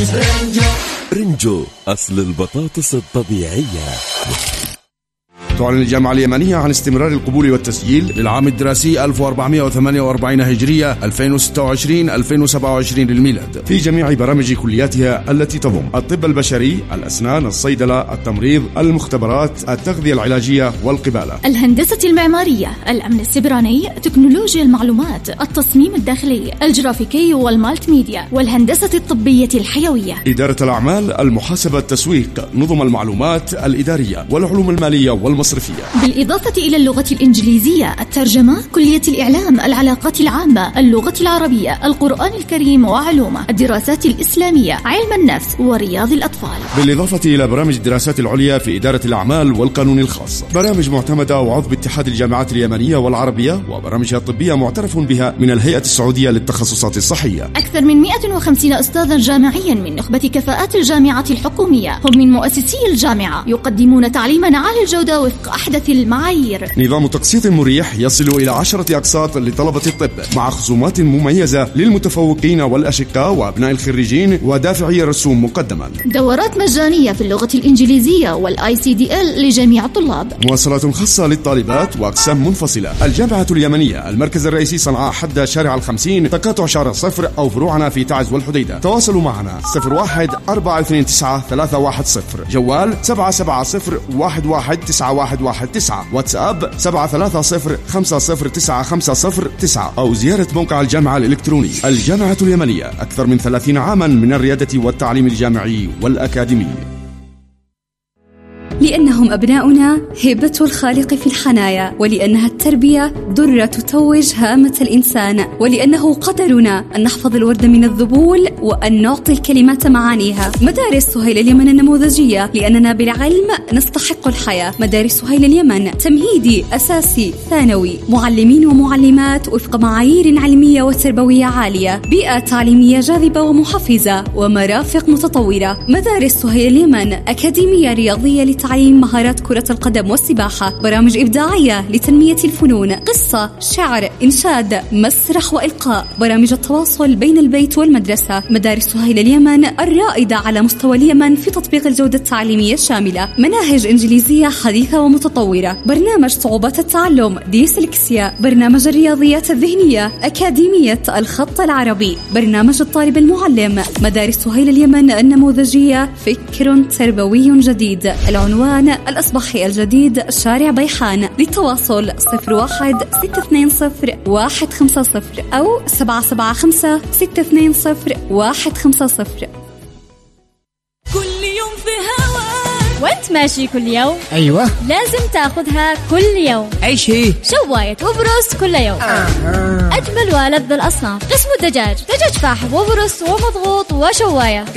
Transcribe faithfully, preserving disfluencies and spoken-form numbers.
رنجو أصل البطاطس الطبيعية. تعلن الجامعة اليمنية عن استمرار القبول والتسجيل للعام الدراسي ألف وأربعمائة وثمانية وأربعين هجرية ألفين وستة وعشرين ألفين وسبعة وعشرين للميلاد في جميع برامج كلياتها التي تضم الطب البشري، الأسنان، الصيدلة، التمريض، المختبرات، التغذية العلاجية والقبالة، الهندسة المعمارية، الأمن السيبراني، تكنولوجيا المعلومات، التصميم الداخلي، الجرافيكي والمالتي ميديا، والهندسة الطبية الحيوية، إدارة الأعمال، المحاسبة، التسويق، نظم المعلومات الإدارية والعلوم المالية والمصرفية، بالإضافة إلى اللغة الإنجليزية، الترجمة، كلية الإعلام، العلاقات العامة، اللغة العربية، القرآن الكريم وعلومه، الدراسات الإسلامية، علم النفس ورياض الأطفال، بالإضافة إلى برامج الدراسات العليا في إدارة الأعمال والقانون الخاص، برامج معتمدة وعضو باتحاد الجامعات اليمنية والعربية، وبرامجها الطبية معترف بها من الهيئة السعودية للتخصصات الصحية. أكثر من مئة وخمسين أستاذا جامعيا من نخبة كفاءات الجامعة الحكومية، هم من مؤسسي الجامعة، يقدمون تعليما عالي الجودة وفق أحدث المعايير. نظام تقسيط مريح يصل إلى عشرة أقساط لطلبة الطب، مع خصومات مميزة للمتفوقين والأشقاء وأبناء الخريجين ودافعي الرسوم مقدما. دورات مجانية في اللغة الإنجليزية والآي سي دي إل لجميع الطلاب. مواصلات خاصة للطالبات وأقسام منفصلة. الجامعة اليمنية، المركز الرئيسي صنعاء حد شارع الخمسين، تقاطع شارع صفر، أو فروعنا في تعز والحديدة. تواصلوا معنا صفر واحد أربعة اثنين تسعة ثلاثة واحد صفر، جوال سبعة سبعة صفر واحد واحد تسعة واحد واحد تسعة، واتساب سبعة ثلاثة صفر خمسة صفر تسعة خمسة صفر تسعة، أو زيارة موقع الجامعة الإلكتروني. الجامعة اليمنية، أكثر من ثلاثين عاما من الريادة والتعليم الجامعي والأكاديمي. لأنهم أبناؤنا هبة الخالق في الحنايا، ولأنها التربية درة تتوج هامة الإنسان، ولأنه قدرنا أن نحفظ الورد من الذبول وأن نعطي الكلمات معانيها. مدارس سهيل اليمن النموذجية، لأننا بالعلم نستحق الحياة. مدارس سهيل اليمن تمهيدي، أساسي، ثانوي، معلمين ومعلمات وفق معايير علمية وتربوية عالية، بيئة تعليمية جاذبة ومحفزة، ومرافق متطورة. مدارس سهيل اليمن أكاديمية رياضية لتعليم مهارات كرة القدم والسباحة، برامج إبداعية لتنمية الفنون، قصة، شعر، إنشاد، مسرح وإلقاء، برامج التواصل بين البيت والمدرسة. مدارس سهيل اليمن الرائدة على مستوى اليمن في تطبيق الجودة التعليمية الشاملة، مناهج إنجليزية حديثة ومتطورة، برنامج صعوبات التعلم ديسلكسيا، برنامج الرياضيات الذهنية، أكاديمية الخط العربي، برنامج الطالب المعلم. مدارس سهيل اليمن النموذجية، فكر تربوي جديد. العنوان الأصبحي الجديد، شارع بيحان. للتواصل صفر واحد ستة اثنين صفر واحد خمسة صفر أو سبعة سبعة خمسة ستة اثنين صفر واحد خمسة صفر. كل يوم في هوا وانت ماشي كل يوم، أيوة لازم تاخذها كل يوم. أيش هي؟ شواية وبروست كل يوم. آه. أجمل وألذ الأصناف، قسم الدجاج، دجاج فاحم وبروست ومضغوط وشواية.